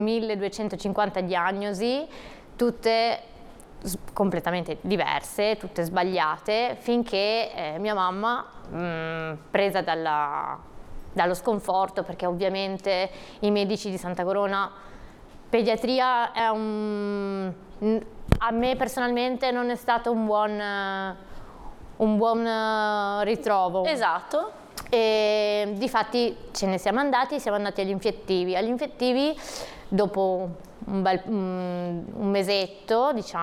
1250 diagnosi, tutte completamente diverse, tutte sbagliate, finché mia mamma, presa dallo sconforto, perché ovviamente i medici di Santa Corona, pediatria è a me personalmente non è stato un buon ritrovo. Esatto. E difatti ce ne siamo andati agli infettivi. Agli infettivi, dopo un mesetto, diciamo,